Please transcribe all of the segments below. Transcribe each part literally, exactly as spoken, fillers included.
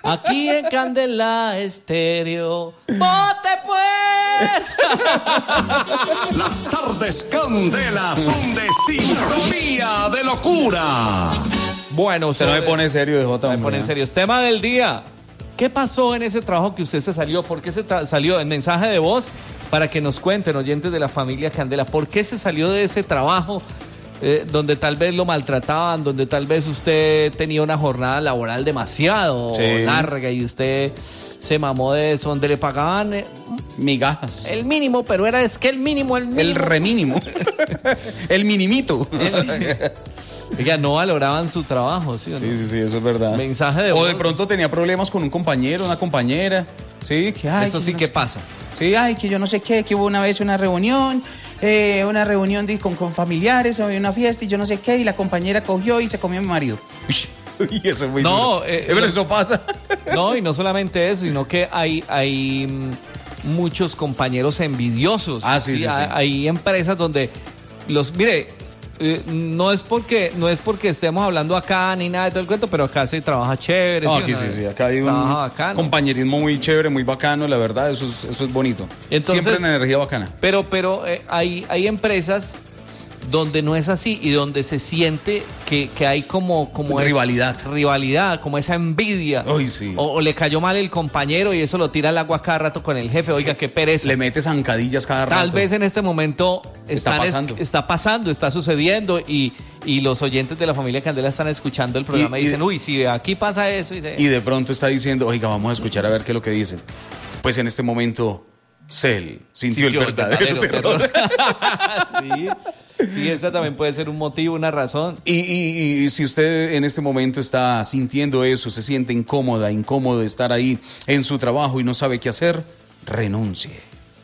Aquí en Candela Estéreo. ¡Bote pues! Las tardes Candela son de sintonía de locura. Bueno, usted no me pone serio de Jota. Me pone en serio. Tema del día. ¿Qué pasó en ese trabajo que usted se salió? ¿Por qué se tra- salió? En mensaje de voz para que nos cuenten, oyentes de la familia Candela, ¿por qué se salió de ese trabajo eh, donde tal vez lo maltrataban, donde tal vez usted tenía una jornada laboral demasiado sí. larga y usted se mamó de eso, donde le pagaban eh, migajas? El mínimo, pero era es que el mínimo, el mínimo. El remínimo. El minimito. El, Oiga, no valoraban su trabajo, ¿sí o no? Sí, sí, sí, eso es verdad. Mensaje de O voz. de pronto tenía problemas con un compañero, una compañera. Sí, que ay, Eso que sí, no ¿qué sé. pasa? Sí, ay, que yo no sé qué, que hubo una vez una reunión, eh, una reunión de, con, con familiares, había una fiesta y yo no sé qué, y la compañera cogió y se comió a mi marido. Uy, eso es muy no, duro. eh, Pero eso pasa. No, y no solamente eso, sino que hay, hay mm, muchos compañeros envidiosos. Ah, sí, sí, sí. Hay, sí. hay empresas donde los, mire, eh, no es porque no es porque estemos hablando acá ni nada de todo el cuento, pero acá se trabaja chévere. No, ¿sí, aquí no? sí, sí, acá hay un Trabaja bacano. compañerismo muy chévere, muy bacano, la verdad, eso es, eso es bonito. Entonces, siempre en energía bacana. Pero, pero eh, hay, hay empresas donde no es así y donde se siente que, que hay como, como rivalidad. Es, rivalidad, como esa envidia. Uy, sí. O, o le cayó mal el compañero y eso lo tira al agua cada rato con el jefe. Oiga, qué pereza. Le mete zancadillas cada rato. Tal vez en este momento está están, pasando. Es, está pasando, está sucediendo y, y los oyentes de la familia Candela están escuchando el programa y, Y- y dicen, de- uy, si aquí pasa eso. Y, de- Y de pronto está diciendo, oiga, vamos a escuchar a ver qué es lo que dicen. Pues en este momento, Cell sintió, Sintió el verdadero, terror. sí, sí, esa también puede ser un motivo, una razón. Y, y- y si usted en este momento está sintiendo eso, se siente incómoda, incómodo de estar ahí en su trabajo y no sabe qué hacer, renuncie.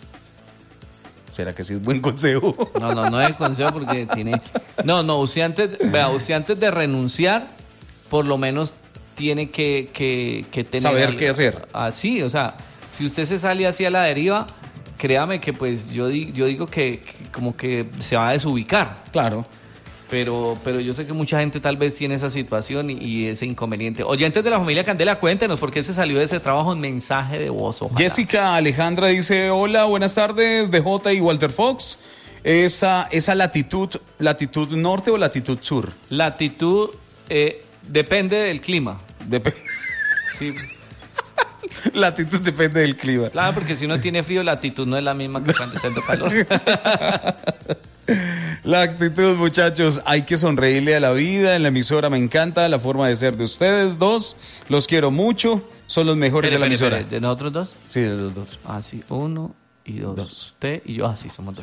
¿Será que sí es buen consejo? No, no, no es consejo porque tiene... No, no, usted antes, vea, usted antes de renunciar, por lo menos tiene que, que, que tener... Saber algo- qué hacer. Así, o sea, si usted se sale hacia la deriva, créame que pues yo, di- yo digo que, que como que se va a desubicar. Claro. Pero, pero yo sé que mucha gente tal vez tiene esa situación y, y ese inconveniente. Oyentes de la familia Candela, cuéntenos por qué se salió de ese trabajo en mensaje de voz. Ojalá. Jessica Alejandra dice, hola, buenas tardes, D J y Walter Fox. Esa, esa latitud, latitud norte o latitud sur? Latitud eh, depende del clima. Depende. Sí. Latitud depende del clima. Claro, porque si uno tiene frío, la actitud no es la misma que cuando está haciendo calor. La actitud, muchachos, hay que sonreírle a la vida. En la emisora me encanta la forma de ser de ustedes dos. Los quiero mucho. Son los mejores Espere, de la espere, emisora. espere, ¿de nosotros dos? Sí, de los dos. Ah, sí, uno y dos. Dos. Usted y yo, así somos dos.